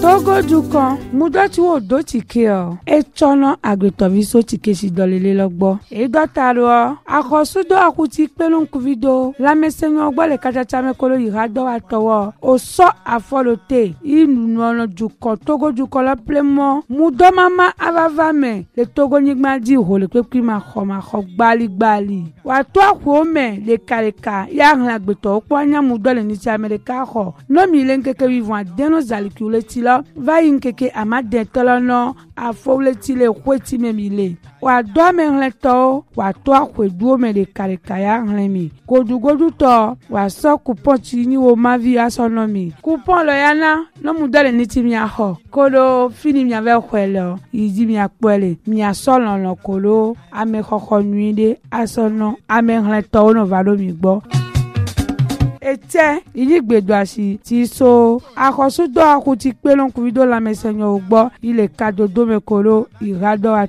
Togo dukan mudoti wo do tike o etono agbetoviso tike si dolele logbo e dotaro akosudo akuti pelon kuvido la mesenyo gbo le kachacha mekolo irado atowo o so afolote inu ono dukan Togo dukan lo plemo mudo mama avavame le Togo nigma di ho le pepi ma kho gbali wa to akwo me le kaleka ya ran agbeto opo anya mudo le ni ti America ho no mi le nkeke vivant deno zalikule ti lo va yinkeke amade tolono afowle ti le kweti memile wa do me nleto wa to akweduo me le kaleka ya nlemi godugodu to wa so coupon ti ni wo mavi asonomi coupon lo yana no mudo le ni ti mi ho kodo fini mi ave kwelo idi mi apole mi asolon lo kolo ame khokho nuide asono ame nleto no valo mi gbo ete idigbedo asi ti so akosudo akuti pelon kuvido la mesenyo ogbo ile kadodo mekolo irado